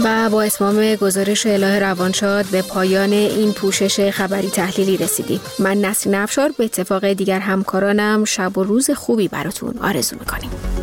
و با اتمام گزارش اله روانشاد به پایان این پوشش خبری تحلیلی رسیدیم. من نسرین افشار به اتفاق دیگر همکارانم شب و روز خوبی براتون آرزو میکنیم.